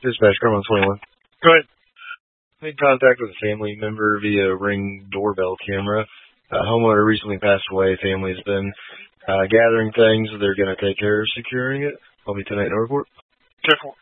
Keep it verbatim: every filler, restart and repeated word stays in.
Dispatch, Grumman twenty-one. Go ahead. Made contact with a family member via Ring doorbell camera. Uh, homeowner recently passed away. Family's been uh, gathering things. They're going to take care of securing it. I'll be tonight in the report. Careful.